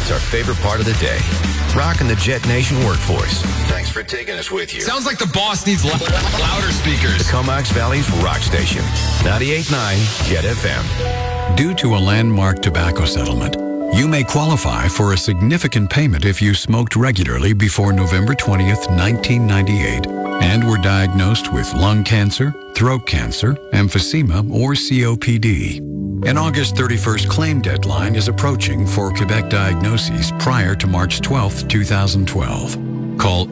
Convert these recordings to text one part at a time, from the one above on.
That's our favorite part of the day. Rocking the Jet Nation workforce. Thanks for taking us with you. Sounds like the boss needs louder speakers. The Comox Valley's rock station. 98.9 Jet FM. Due to a landmark tobacco settlement, you may qualify for a significant payment if you smoked regularly before November 20th, 1998, and were diagnosed with lung cancer, throat cancer, emphysema, or COPD. An August 31st claim deadline is approaching for Quebec diagnoses prior to March 12th, 2012. Call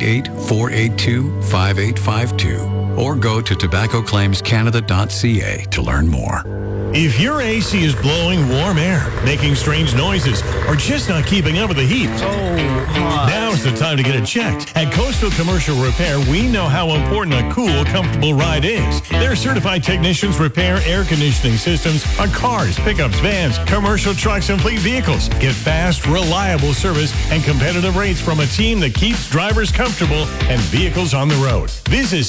888-482-5852 or go to tobaccoclaimscanada.ca to learn more. If your AC is blowing warm air, making strange noises, or just not keeping up with the heat, now's the time to get it checked. At Coastal Commercial Repair, we know how important a cool, comfortable ride is. Their certified technicians repair air conditioning systems on cars, pickups, vans, commercial trucks, and fleet vehicles. Get fast, reliable service and competitive rates from a team that keeps drivers comfortable and vehicles on the road. Visit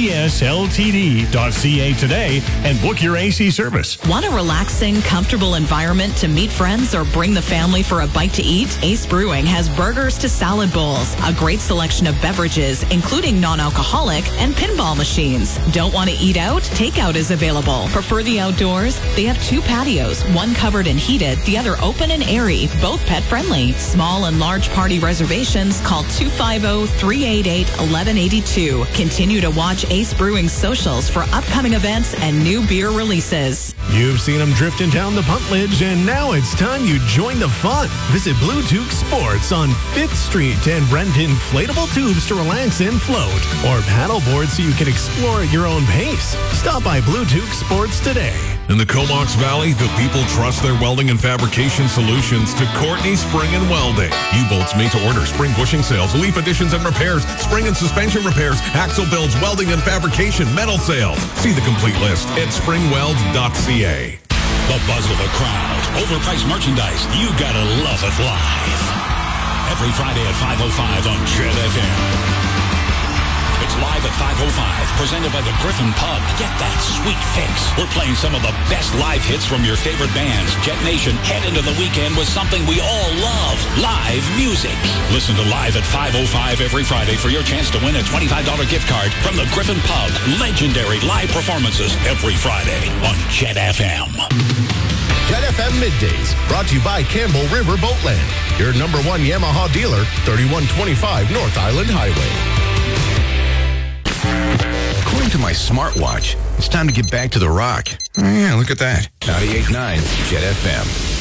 ctsltd.ca today and book your AC service. Want a relaxing, comfortable environment to meet friends or bring the family for a bite to eat? Ace Brewing has burgers to salad bowls, a great selection of beverages, including non-alcoholic, and pinball machines. Don't want to eat out? Takeout is available. Prefer the outdoors? They have 2 patios, one covered and heated, the other open and airy, both pet-friendly. Small and large party reservations, call 250-388-1182. Continue to watch Ace Brewing's socials for upcoming events and new beer releases. You've seen them drifting down the Puntledge, and now it's time you join the fun. Visit Blue Toque Sports on 5th Street and rent inflatable tubes to relax and float, or paddleboard so you can explore at your own pace. Stop by Blue Toque Sports today. In the Comox Valley, the people trust their welding and fabrication solutions to Courtney Spring and Welding. U-bolts made to order, spring bushing sales, leaf additions and repairs, spring and suspension repairs, axle builds, welding and fabrication, metal sales. See the complete list at springweld.ca. The buzz of the crowd, overpriced merchandise, you gotta love it live. Every Friday at 5:05 on Jet FM. It's live at 5:05, presented by the Griffin Pub. Get that sweet fix. We're playing some of the best live hits from your favorite bands. Jet Nation, head into the weekend with something we all love, live music. Listen to Live at 5:05 every Friday for your chance to win a $25 gift card from the Griffin Pub. Legendary live performances every Friday on Jet FM. Jet FM Middays, brought to you by Campbell River Boatland, your #1 Yamaha dealer, 3125 North Island Highway. According to my smartwatch, it's time to get back to the rock. Oh, yeah, look at that. 98.9 Jet FM.